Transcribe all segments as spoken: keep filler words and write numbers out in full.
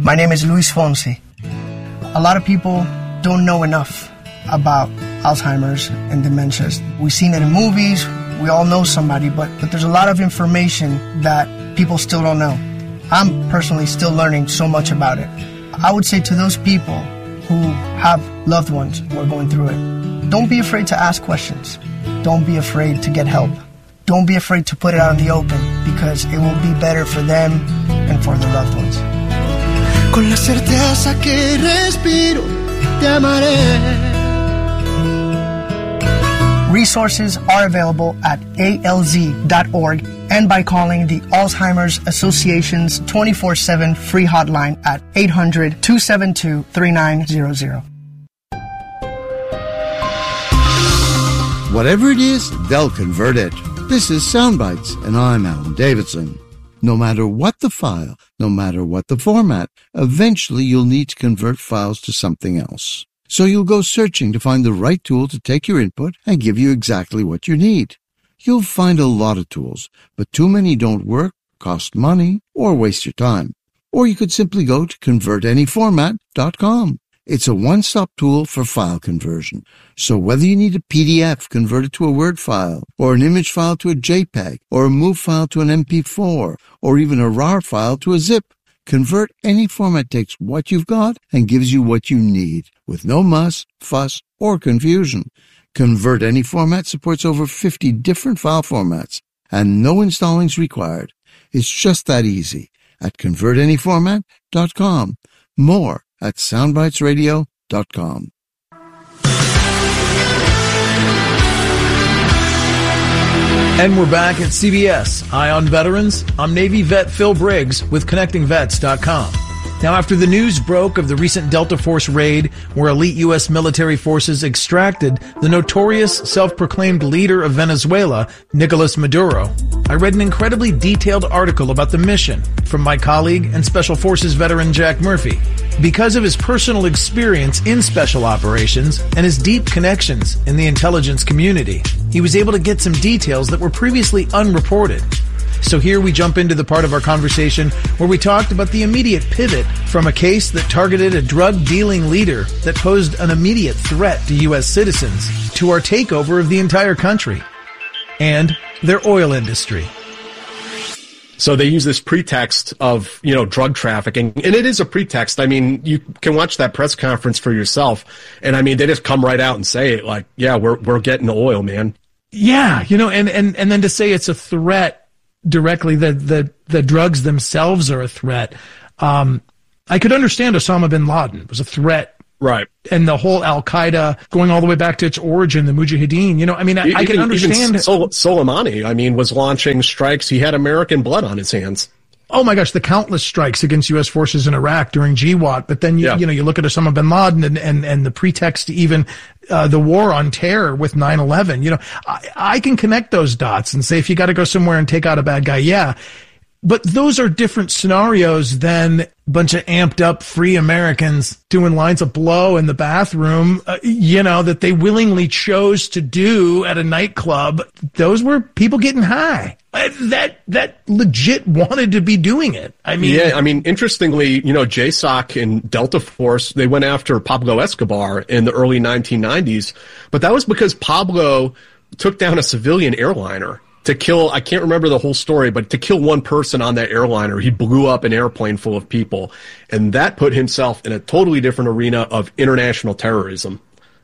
My name is Luis Fonsi. A lot of people don't know enough about Alzheimer's and dementias. We've seen it in movies, we all know somebody, but, but there's a lot of information that people still don't know. I'm personally still learning so much about it. I would say to those people who have loved ones who are going through it, don't be afraid to ask questions. Don't be afraid to get help. Don't be afraid to put it out in the open, because it will be better for them and for their loved ones. Con la certeza que respiro, te amaré. Resources are available at A L Z dot org and by calling the Alzheimer's Association's twenty-four seven free hotline at eight hundred, two seven two, three nine zero zero. Whatever it is, they'll convert it. This is Soundbites, and I'm Alan Davidson. No matter what the file, no matter what the format, eventually you'll need to convert files to something else. So you'll go searching to find the right tool to take your input and give you exactly what you need. You'll find a lot of tools, but too many don't work, cost money, or waste your time. Or you could simply go to convert any format dot com. It's a one-stop tool for file conversion. So whether you need a P D F converted to a Word file, or an image file to a JPEG, or a MOV file to an M P four, or even a R A R file to a zip, Convert Any Format takes what you've got and gives you what you need, with no muss, fuss, or confusion. Convert Any Format supports over fifty different file formats, and no installing's required. It's just that easy at convert any format dot com. More at soundbites radio dot com. And we're back at C B S. Eye on Veterans. I'm Navy vet Phil Briggs with connecting vets dot com. Now, after the news broke of the recent Delta Force raid where elite U S military forces extracted the notorious self-proclaimed leader of Venezuela, Nicolas Maduro, I read an incredibly detailed article about the mission from my colleague and Special Forces veteran Jack Murphy. Because of his personal experience in special operations and his deep connections in the intelligence community, he was able to get some details that were previously unreported. So here we jump into the part of our conversation where we talked about the immediate pivot from a case that targeted a drug-dealing leader that posed an immediate threat to U S citizens to our takeover of the entire country and their oil industry. So they use this pretext of, you know, drug trafficking, and it is a pretext. I mean, you can watch that press conference for yourself, and I mean, they just come right out and say it, like, yeah, we're we're getting the oil, man. Yeah, you know, and and and then to say it's a threat directly, the the the drugs themselves are a threat. Um, I could understand Osama bin Laden was a threat. Right. And the whole Al-Qaeda going all the way back to its origin, the Mujahideen, you know, I mean, I, even, I can understand. Even Sol- Soleimani, I mean, was launching strikes. He had American blood on his hands. Oh my gosh, the countless strikes against U S forces in Iraq during G WAT. But then, you, yeah. you know, you look at Osama bin Laden and, and, and the pretext to even uh, the war on terror with nine eleven. You know, I, I can connect those dots and say, if you got to go somewhere and take out a bad guy, yeah. But those are different scenarios than a bunch of amped up free Americans doing lines of blow in the bathroom, uh, you know, that they willingly chose to do at a nightclub. Those were people getting high. That that legit wanted to be doing it. I mean, yeah, I mean, interestingly, you know, J SOC and Delta Force, they went after Pablo Escobar in the early nineteen nineties, but that was because Pablo took down a civilian airliner to kill, I can't remember the whole story, but to kill one person on that airliner. He blew up an airplane full of people, and that put himself in a totally different arena of international terrorism.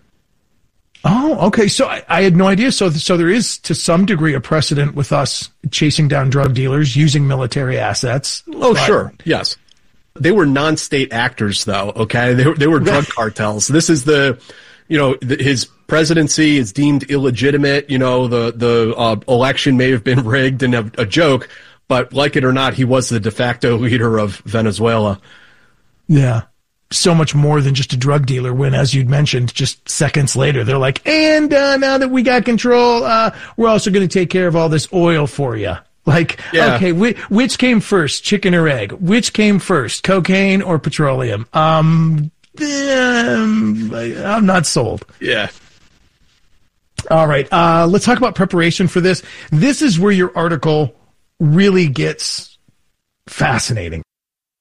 Oh, okay. So I, I had no idea. So, so there is to some degree a precedent with us chasing down drug dealers using military assets. Oh, but sure. Yes. They were non-state actors, though. Okay. They were, they were drug cartels. This is the, you know, the, his presidency is deemed illegitimate. You know, the, the uh, election may have been rigged and a, a joke, but like it or not, he was the de facto leader of Venezuela. Yeah. So much more than just a drug dealer when, as you'd mentioned, just seconds later, they're like, and uh, now that we got control, uh, we're also going to take care of all this oil for you. Like, yeah. Okay, which, which came first, chicken or egg? Which came first, cocaine or petroleum? Um, um I'm not sold. Yeah. All right, uh, let's talk about preparation for this. This is where your article really gets fascinating.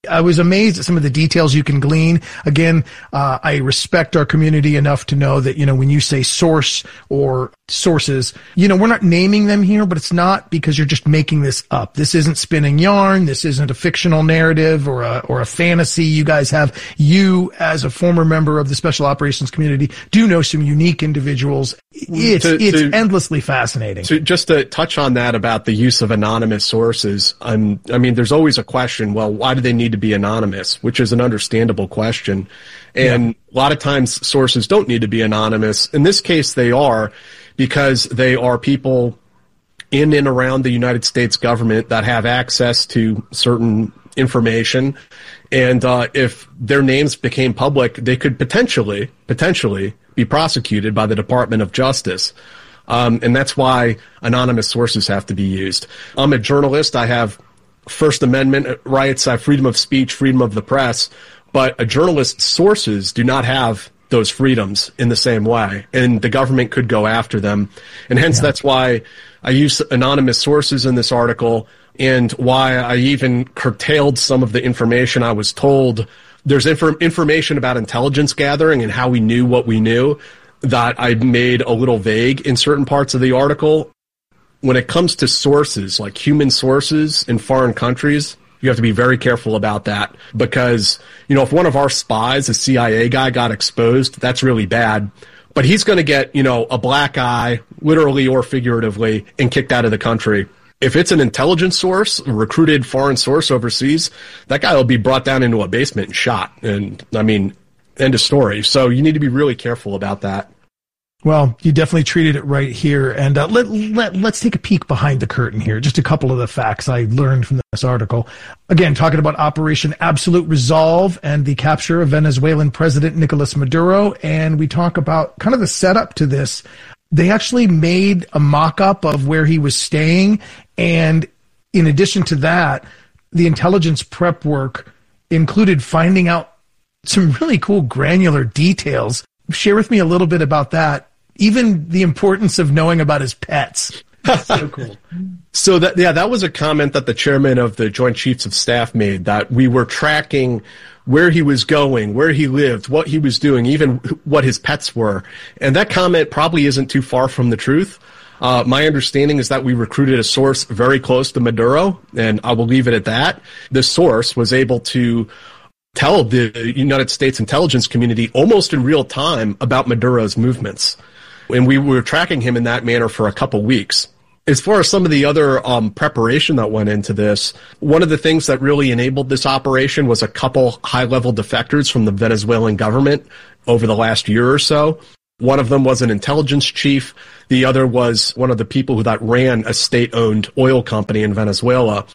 I was amazed at some of the details you can glean. Again, uh, I respect our community enough to know that, you know, when you say source or sources, you know, we're not naming them here, but it's not because you're just making this up. This isn't spinning yarn. This isn't a fictional narrative or a, or a fantasy. You guys have, you as a former member of the special operations community do know some unique individuals. It's, to, it's to, endlessly fascinating. So just to touch on that about the use of anonymous sources, um, I mean, there's always a question, well, why do they need to be anonymous, which is an understandable question. And yeah. a lot of times sources don't need to be anonymous. In this case, they are, because they are people in and around the United States government that have access to certain information. And uh, if their names became public, they could potentially, potentially be prosecuted by the Department of Justice. Um, and that's why anonymous sources have to be used. I'm a journalist. I have First Amendment rights. I have freedom of speech, freedom of the press. But a journalist's sources do not have those freedoms in the same way, and the government could go after them. And hence, yeah. that's why I use anonymous sources in this article, and why I even curtailed some of the information I was told. There's inf- information about intelligence gathering and how we knew what we knew that I made a little vague in certain parts of the article. When it comes to sources, like human sources in foreign countries, you have to be very careful about that, because, you know, if one of our spies, a C I A guy, got exposed, that's really bad. But he's going to get, you know, a black eye, literally or figuratively, and kicked out of the country. If it's an intelligence source, a recruited foreign source overseas, that guy will be brought down into a basement and shot. And, I mean, end of story. So you need to be really careful about that. Well, you definitely treated it right here. And uh, let, let, let's take a peek behind the curtain here. Just a couple of the facts I learned from this article. Again, talking about Operation Absolute Resolve and the capture of Venezuelan President Nicolas Maduro. And we talk about kind of the setup to this. They actually made a mock-up of where he was staying. And in addition to that, the intelligence prep work included finding out some really cool granular details. Share with me a little bit about that. Even the importance of knowing about his pets. That's so cool. So that, yeah, that was a comment that the chairman of the Joint Chiefs of Staff made, that we were tracking where he was going, where he lived, what he was doing, even what his pets were. And that comment probably isn't too far from the truth. Uh, my understanding is that we recruited a source very close to Maduro, and I will leave it at that. The source was able to tell the United States intelligence community almost in real time about Maduro's movements. And we were tracking him in that manner for a couple weeks. As far as some of the other um, preparation that went into this, one of the things that really enabled this operation was a couple high-level defectors from the Venezuelan government over the last year or so. One of them was an intelligence chief. The other was one of the people who that ran a state-owned oil company in Venezuela.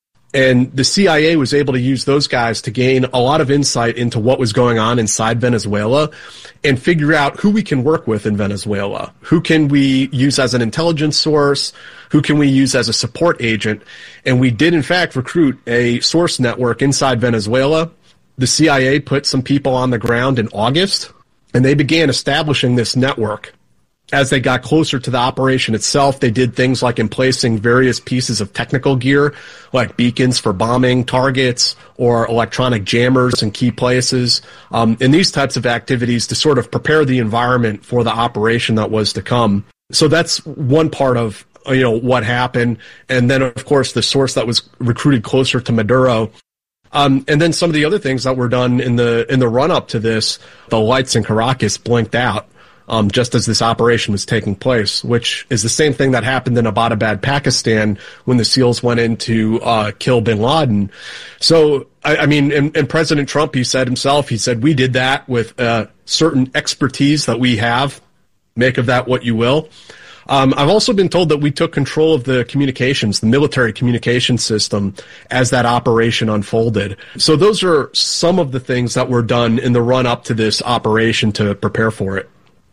And the C I A was able to use those guys to gain a lot of insight into what was going on inside Venezuela and figure out who we can work with in Venezuela. Who can we use as an intelligence source? Who can we use as a support agent? And we did, in fact, recruit a source network inside Venezuela. The C I A put some people on the ground in August, and they began establishing this network. As they got closer to the operation itself, they did things like emplacing various pieces of technical gear, like beacons for bombing targets or electronic jammers in key places, um, and these types of activities to sort of prepare the environment for the operation that was to come. So that's one part of, you know, what happened. And then, of course, the source that was recruited closer to Maduro. Um, and then some of the other things that were done in the in the run-up to this, the lights in Caracas blinked out. Um, just as this operation was taking place, which is the same thing that happened in Abbottabad, Pakistan, when the SEALs went in to uh, kill bin Laden. So, I, I mean, and, and President Trump, he said himself, he said, we did that with uh, certain expertise that we have. Make of that what you will. Um, I've also been told that we took control of the communications, the military communication system, as that operation unfolded. So those are some of the things that were done in the run-up to this operation to prepare for it.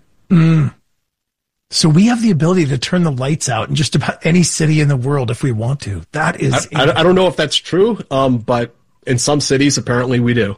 Mm. So we have the ability to turn the lights out in just about any city in the world if we want to. That is... I, I, I don't know if that's true, um, but in some cities, apparently we do.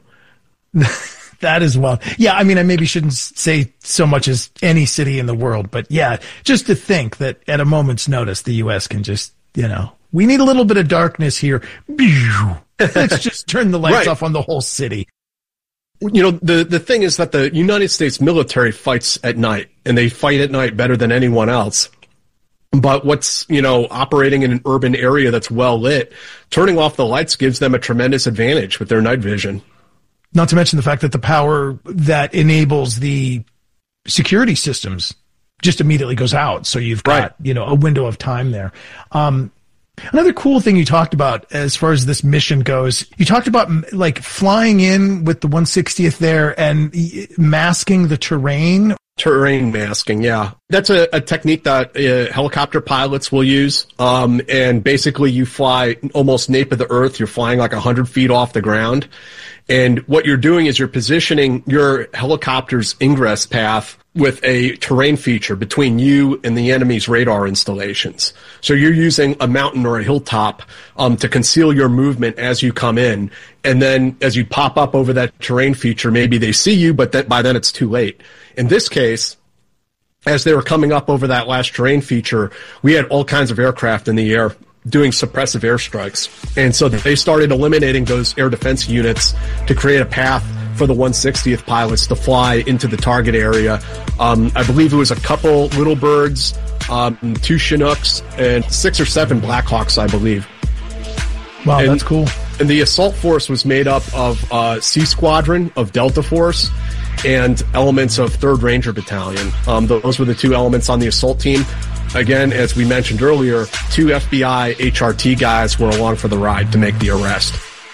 That is wild. Yeah, I mean, I maybe shouldn't say so much as any city in the world, but yeah, just to think that at a moment's notice, the U S can just, you know, we need a little bit of darkness here. Let's just turn the lights Right. off on the whole city. You know, the, the thing is that the United States military fights at night, and they fight at night better than anyone else. But what's, you know, operating in an urban area that's well lit, turning off the lights gives them a tremendous advantage with their night vision. Not to mention the fact that the power that enables the security systems just immediately goes out. So you've got, Right. you know, a window of time there. Um, another cool thing you talked about as far as this mission goes, you talked about m- like flying in with the one sixtieth there and y- masking the terrain. Terrain masking, yeah. That's a, a technique that uh, helicopter pilots will use. Um, and basically you fly almost nape of the earth. You're flying like one hundred feet off the ground. And what you're doing is you're positioning your helicopter's ingress path with a terrain feature between you and the enemy's radar installations. So you're using a mountain or a hilltop um, to conceal your movement as you come in. And then as you pop up over that terrain feature, maybe they see you, but that, by then it's too late. In this case, as they were coming up over that last terrain feature, we had all kinds of aircraft in the air doing suppressive airstrikes. And so they started eliminating those air defense units to create a path for the one sixtieth pilots to fly into the target area. Um, I believe it was a couple Little Birds, um, two Chinooks, and six or seven Blackhawks, I believe. Wow, And- that's cool. And the assault force was made up of uh, C Squadron of Delta Force and elements of third Ranger Battalion. Um, those were the two elements on the assault team. Again, as we mentioned earlier, two F B I H R T guys were along for the ride to make the arrest.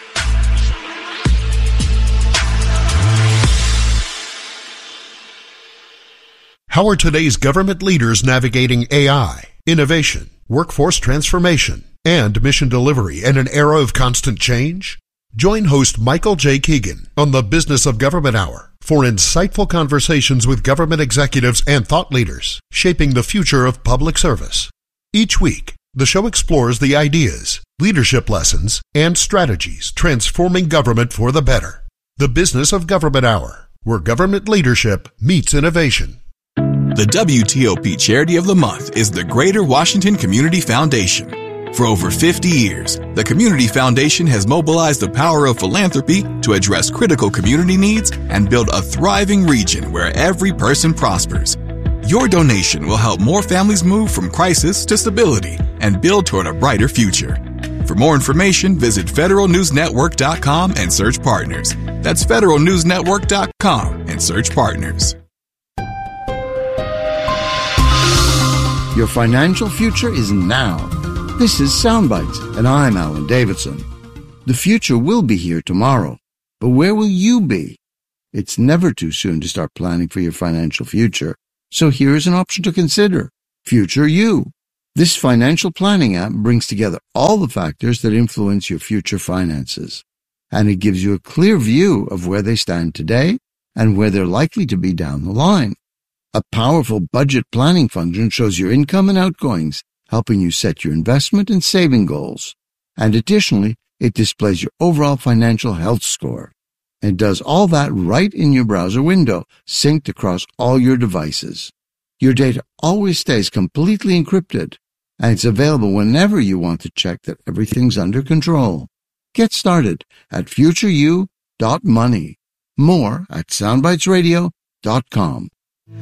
How are today's government leaders navigating A I, innovation, workforce transformation, and mission delivery in an era of constant change? Join host Michael J. Keegan on the Business of Government Hour for insightful conversations with government executives and thought leaders shaping the future of public service. Each week, the show explores the ideas, leadership lessons, and strategies transforming government for the better. The Business of Government Hour, where government leadership meets innovation. The W T O P Charity of the Month is the Greater Washington Community Foundation. For over fifty years, the Community Foundation has mobilized the power of philanthropy to address critical community needs and build a thriving region where every person prospers. Your donation will help more families move from crisis to stability and build toward a brighter future. For more information, visit federal news network dot com and search partners. That's federal news network dot com and search partners. Your financial future is now. This is Soundbites, and I'm Alan Davidson. The future will be here tomorrow, but where will you be? It's never too soon to start planning for your financial future, so here's an option to consider. Future You. This financial planning app brings together all the factors that influence your future finances, and it gives you a clear view of where they stand today and where they're likely to be down the line. A powerful budget planning function shows your income and outgoings, helping you set your investment and saving goals. And additionally, it displays your overall financial health score. And it does all that right in your browser window, synced across all your devices. Your data always stays completely encrypted, and it's available whenever you want to check that everything's under control. Get started at future you dot money. More at soundbites radio dot com.